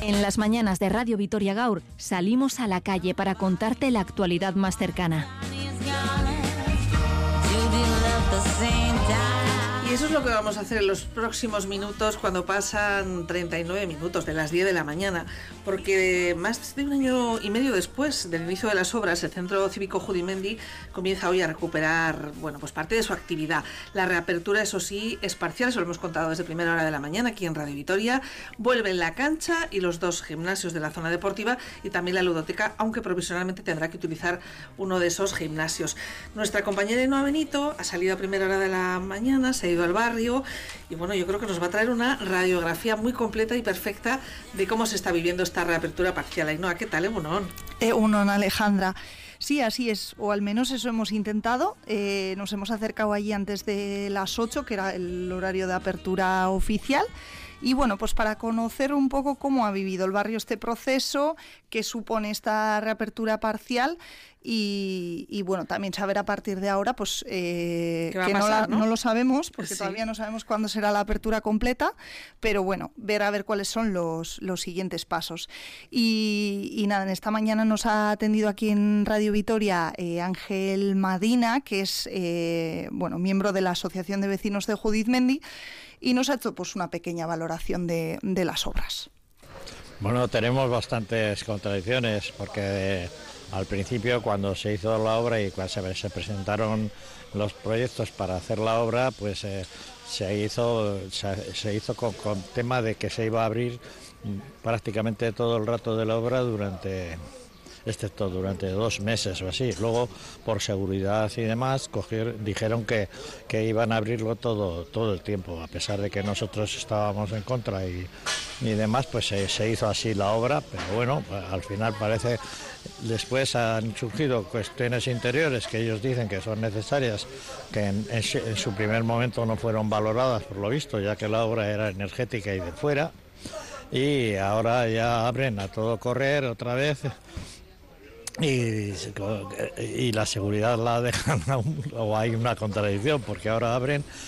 En las mañanas de Radio Vitoria Gaur salimos a la calle para contarte la actualidad más cercana. Y eso es lo que vamos a hacer en los próximos minutos cuando pasan 39 minutos de las 10 de la mañana, porque más de un año y medio después del inicio de las obras, el Centro Cívico Judimendi comienza hoy a recuperar, pues parte de su actividad. La reapertura, eso sí, es parcial, eso lo hemos contado desde primera hora de la mañana aquí en Radio Vitoria. Vuelven la cancha y los 2 gimnasios de la zona deportiva y también la ludoteca, aunque provisionalmente tendrá que utilizar uno de esos gimnasios. Nuestra compañera Enoa Benito ha salido a primera hora de la mañana, se ha ido al barrio y yo creo que nos va a traer una radiografía muy completa y perfecta de cómo se está viviendo esta reapertura parcial. Ainhoa, ¿qué tal? Egunon, Alejandra. Sí, así es, o al menos eso hemos intentado. Nos hemos acercado allí antes de las 8, que era el horario de apertura oficial. Y pues para conocer un poco cómo ha vivido el barrio este proceso, qué supone esta reapertura parcial y también saber a partir de ahora que no lo sabemos, porque todavía no sabemos cuándo será la apertura completa, pero ver a ver cuáles son los siguientes pasos. Y nada, en esta mañana nos ha atendido aquí en Radio Vitoria Ángel Madina, que es miembro de la Asociación de Vecinos de Judizmendi, y nos ha hecho una pequeña valoración de las obras. Tenemos bastantes contradicciones, porque al principio, cuando se hizo la obra y cuando se presentaron los proyectos para hacer la obra, se hizo con tema de que se iba a abrir prácticamente todo el rato de la obra excepto durante 2 meses o así. Luego, por seguridad y demás, dijeron que iban a abrirlo todo el tiempo, a pesar de que nosotros estábamos en contra y demás, se hizo así la obra, pero al final parece. Después han surgido cuestiones interiores que ellos dicen que son necesarias, que en su primer momento no fueron valoradas por lo visto, ya que la obra era energética y de fuera, y ahora ya abren a todo correr otra vez. Y la seguridad la dejan o hay una contradicción, porque ahora abren